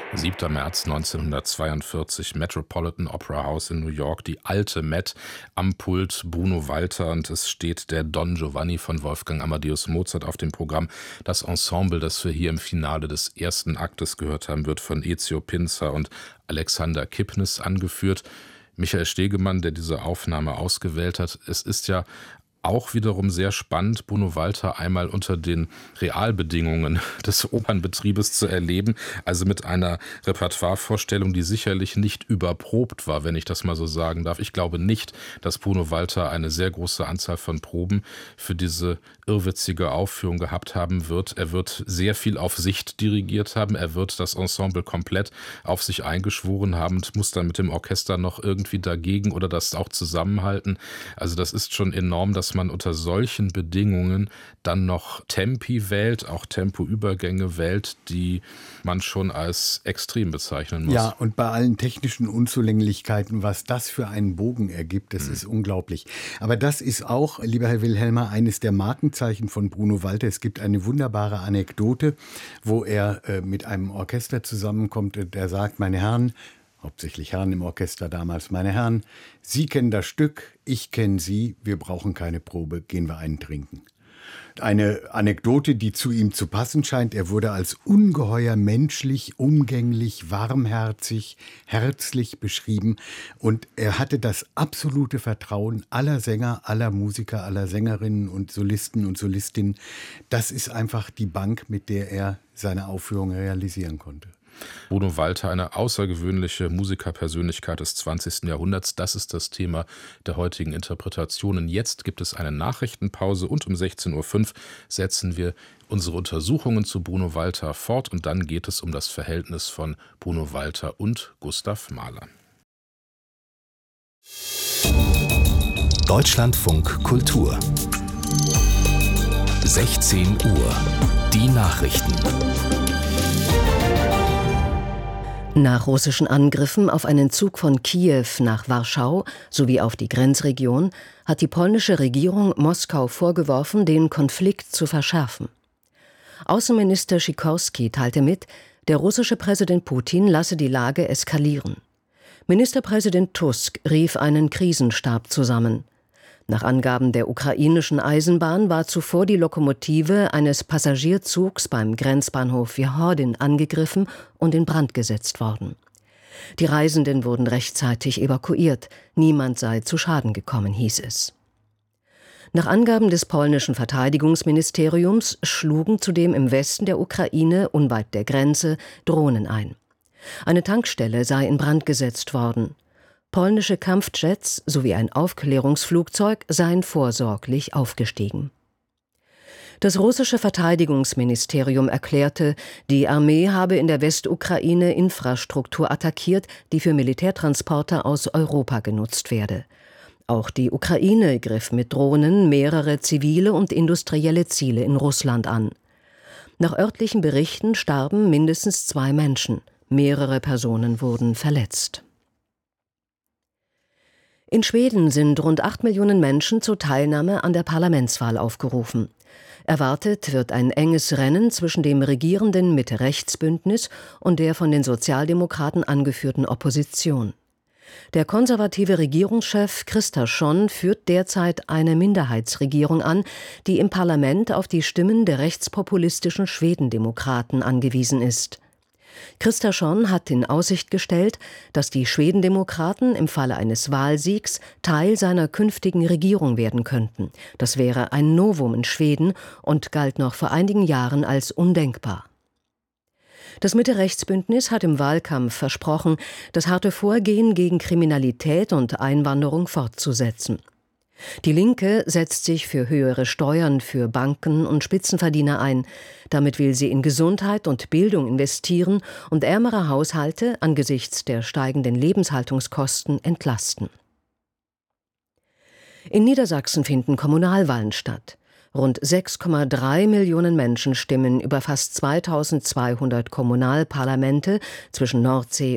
7. März 1942, Metropolitan Opera House in New York, die alte Met, am Pult Bruno Walter, und es steht der Don Giovanni von Wolfgang Amadeus Mozart auf dem Programm. Das Ensemble, das wir hier im Finale des ersten Aktes gehört haben, wird von Ezio Pinzer und Alexander Kipnis angeführt. Michael Stegemann, der diese Aufnahme ausgewählt hat, es ist ja auch wiederum sehr spannend, Bruno Walter einmal unter den Realbedingungen des Opernbetriebes zu erleben, also mit einer Repertoirevorstellung, die sicherlich nicht überprobt war, wenn ich das mal so sagen darf. Ich glaube nicht, dass Bruno Walter eine sehr große Anzahl von Proben für diese irrwitzige Aufführung gehabt haben wird. Er wird sehr viel auf Sicht dirigiert haben, er wird das Ensemble komplett auf sich eingeschworen haben und muss dann mit dem Orchester noch irgendwie dagegen oder das auch zusammenhalten. Also das ist schon enorm, dass man unter solchen Bedingungen dann noch Tempi wählt, auch Tempoübergänge wählt, die man schon als extrem bezeichnen muss. Ja, und bei allen technischen Unzulänglichkeiten, was das für einen Bogen ergibt, das ist unglaublich. Aber das ist auch, lieber Herr Wilhelmer, eines der Markenzeichen von Bruno Walter. Es gibt eine wunderbare Anekdote, wo er mit einem Orchester zusammenkommt und er sagt: Meine Herren, hauptsächlich Herren im Orchester damals, meine Herren, Sie kennen das Stück, ich kenne Sie, wir brauchen keine Probe, gehen wir einen trinken. Eine Anekdote, die zu ihm zu passen scheint. Er wurde als ungeheuer menschlich, umgänglich, warmherzig, herzlich beschrieben. Und er hatte das absolute Vertrauen aller Sänger, aller Musiker, aller Sängerinnen und Solisten und Solistinnen. Das ist einfach die Bank, mit der er seine Aufführung realisieren konnte. Bruno Walter, eine außergewöhnliche Musikerpersönlichkeit des 20. Jahrhunderts. Das ist das Thema der heutigen Interpretationen. Jetzt gibt es eine Nachrichtenpause und um 16:05 Uhr setzen wir unsere Untersuchungen zu Bruno Walter fort und dann geht es um das Verhältnis von Bruno Walter und Gustav Mahler. Deutschlandfunk Kultur 16 Uhr. Die Nachrichten. Nach russischen Angriffen auf einen Zug von Kiew nach Warschau sowie auf die Grenzregion hat die polnische Regierung Moskau vorgeworfen, den Konflikt zu verschärfen. Außenminister Sikorski teilte mit, der russische Präsident Putin lasse die Lage eskalieren. Ministerpräsident Tusk rief einen Krisenstab zusammen. Nach Angaben der ukrainischen Eisenbahn war zuvor die Lokomotive eines Passagierzugs beim Grenzbahnhof Jehordin angegriffen und in Brand gesetzt worden. Die Reisenden wurden rechtzeitig evakuiert. Niemand sei zu Schaden gekommen, hieß es. Nach Angaben des polnischen Verteidigungsministeriums schlugen zudem im Westen der Ukraine, unweit der Grenze, Drohnen ein. Eine Tankstelle sei in Brand gesetzt worden. Polnische Kampfjets sowie ein Aufklärungsflugzeug seien vorsorglich aufgestiegen. Das russische Verteidigungsministerium erklärte, die Armee habe in der Westukraine Infrastruktur attackiert, die für Militärtransporter aus Europa genutzt werde. Auch die Ukraine griff mit Drohnen mehrere zivile und industrielle Ziele in Russland an. Nach örtlichen Berichten starben mindestens 2 Menschen. Mehrere Personen wurden verletzt. In Schweden sind rund 8 Millionen Menschen zur Teilnahme an der Parlamentswahl aufgerufen. Erwartet wird ein enges Rennen zwischen dem regierenden Mitte-Rechts-Bündnis und der von den Sozialdemokraten angeführten Opposition. Der konservative Regierungschef Kristersson führt derzeit eine Minderheitsregierung an, die im Parlament auf die Stimmen der rechtspopulistischen Schwedendemokraten angewiesen ist. Kristersson hat in Aussicht gestellt, dass die Schwedendemokraten im Falle eines Wahlsiegs Teil seiner künftigen Regierung werden könnten. Das wäre ein Novum in Schweden und galt noch vor einigen Jahren als undenkbar. Das Mitte-Rechts-Bündnis hat im Wahlkampf versprochen, das harte Vorgehen gegen Kriminalität und Einwanderung fortzusetzen. Die Linke setzt sich für höhere Steuern für Banken und Spitzenverdiener ein. Damit will sie in Gesundheit und Bildung investieren und ärmere Haushalte angesichts der steigenden Lebenshaltungskosten entlasten. In Niedersachsen finden Kommunalwahlen statt. Rund 6,3 Millionen Menschen stimmen über fast 2200 Kommunalparlamente zwischen Nordsee